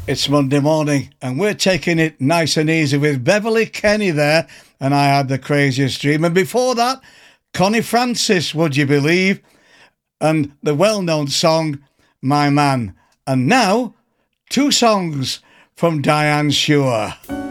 It's Monday morning and we're taking it nice and easy with Beverly Kenny there, and I Had the Craziest Dream. And before that, Connie Francis, Would You Believe? And the well-known song, My Man. And now, two songs from Diane Shure.